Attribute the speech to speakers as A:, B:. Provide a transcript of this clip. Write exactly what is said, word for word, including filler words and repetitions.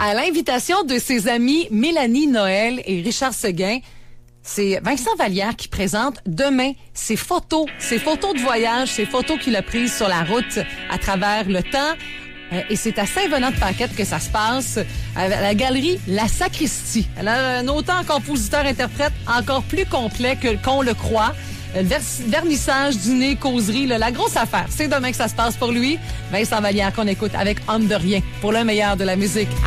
A: À l'invitation de ses amis Mélanie Noël et Richard Seguin, c'est Vincent Vallière qui présente demain ses photos, ses photos de voyage, ses photos qu'il a prises sur la route à travers le temps. Euh, et c'est à Saint-Venant-de-Paquette que ça se passe, à la galerie La Sacristie. Elle a un auteur, compositeur, interprète encore plus complet que qu'on le croit. Le vers- vernissage, dîner, causerie, là, la grosse affaire. C'est demain que ça se passe pour lui. Vincent Vallière qu'on écoute avec Homme de rien pour le meilleur de la musique.